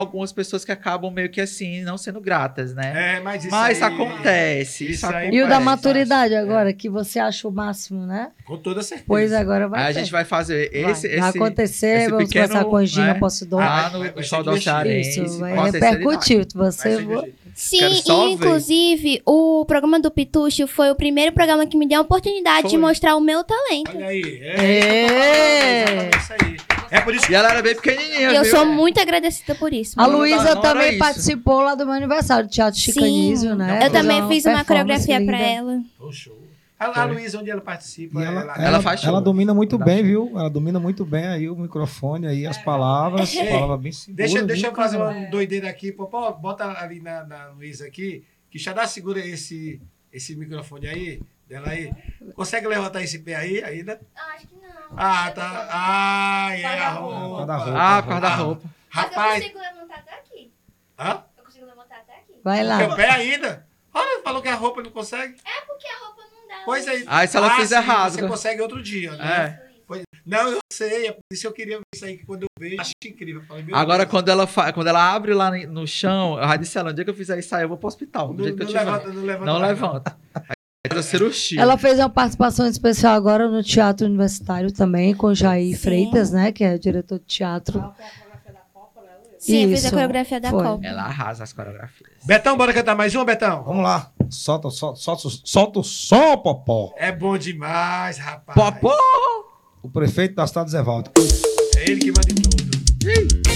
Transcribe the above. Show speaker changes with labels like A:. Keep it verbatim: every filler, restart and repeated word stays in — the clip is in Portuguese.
A: algumas pessoas que acabam meio que assim, não sendo gratas, né?
B: É, mas isso
A: Mas
B: aí,
A: acontece. Isso
B: isso aí
A: acontece.
C: E o da
B: Parece,
C: maturidade
B: é.
C: agora, que você acha o máximo, né?
B: Com toda certeza.
C: Pois agora vai
A: Aí a
C: ter.
A: gente vai fazer
C: Vai,
A: esse,
C: vai
A: esse,
C: acontecer,
A: esse
C: vamos
A: pequeno,
C: conversar com a Gina
A: né?
C: Possidon.
A: lá
B: vai-
A: no,
B: vai-
A: no
B: vai
A: show
B: ser
A: do
B: divertido.
A: Cearense.
C: Isso, vai
A: com a terceira idade.
C: repercutir.
B: Vai
C: Você
B: ser
C: vo-
B: divertido.
D: Sim,
A: Quero só
D: e
A: ver.
D: inclusive, o programa do Pitucho foi o primeiro programa que me deu a oportunidade de
A: Foi.
D: mostrar o meu talento.
B: Olha aí. É,
C: É.
B: isso, isso aí. É por isso que
A: E ela era bem pequenininha,
D: E eu
A: viu?
D: sou muito agradecida por isso.
C: A
A: Não, não,
C: Luísa
A: não era
C: também
A: isso.
C: participou lá do meu aniversário, do Teatro Chicanísio, né?
D: Eu
C: Fez
D: também fiz uma
C: performance
D: coreografia pra
C: linda.
D: ela.
B: Ô, show. A, a Luísa, onde ela participa,
E: E ela,
B: ela,
E: ela,
A: ela faz show.
E: ela domina muito
A: Dá
E: bem,
A: show.
E: viu? Ela domina muito bem aí o microfone, aí as palavras,
B: Ei,
E: palavras bem seguras.
B: Deixa, deixa eu
E: viu,
B: fazer
E: cara?
B: uma doideira aqui. Popó, bota ali na, na Luísa aqui, que já dá segura esse, esse microfone aí, dela aí. Consegue levantar esse pé aí ainda?
D: Acho que não.
B: Ah, tá. Ah, é a
E: Por causa da
B: roupa.
E: roupa.
A: Ah, por causa da roupa.
B: Rapaz,
D: levantar até aqui.
B: hã?
D: Eu consigo levantar até aqui.
C: Vai
B: Porque o
C: lá.
B: pé ainda? Olha, falou que a roupa não consegue.
D: É porque a roupa não dá.
B: Pois é.
A: Ah, se ela fizer
B: sim,
A: rasga.
B: Você consegue outro dia, né?
A: É.
B: Pois- Não, eu sei. É por isso que eu queria ver isso aí, que quando eu vejo, acho incrível. Eu falei, meu
A: Agora,
B: Deus.
A: quando ela, fa... quando ela abre lá no chão, eu já disse a ela, no dia que eu fizer isso aí, eu vou pro hospital. Do
B: Não,
A: jeito que eu
B: não
A: tiver.
B: levanta, não levanta.
A: Não
B: mais,
A: levanta. Aí eu cirurgia.
C: Ela fez uma participação especial agora no Teatro Universitário também, com Jair
D: Sim.
C: Freitas, né? Que é diretor de teatro.
D: Sim, eu fiz a
C: Isso,
D: coreografia da
C: foi.
D: Copa.
A: Ela arrasa as coreografias.
B: Betão, bora cantar mais uma, Betão?
E: Vamos lá. Solta, solta, solta, solta o som, Popó.
B: É bom demais, rapaz.
A: Popó!
E: O prefeito da cidade, Zé Valdo.
B: É ele que manda em tudo.
A: Ih.